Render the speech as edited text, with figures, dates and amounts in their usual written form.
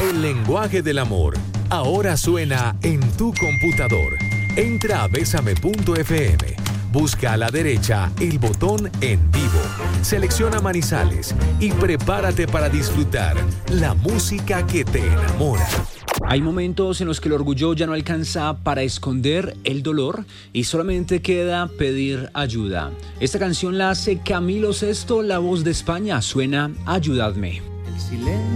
El lenguaje del amor ahora suena en tu computador. Entra a besame.fm. Busca a la derecha el botón En Vivo. Selecciona Manizales y prepárate para disfrutar la música que te enamora. Hay momentos en los que el orgullo ya no alcanza para esconder el dolor y solamente queda pedir ayuda. Esta canción la hace Camilo Sesto, la voz de España. Suena Ayudadme. El silencio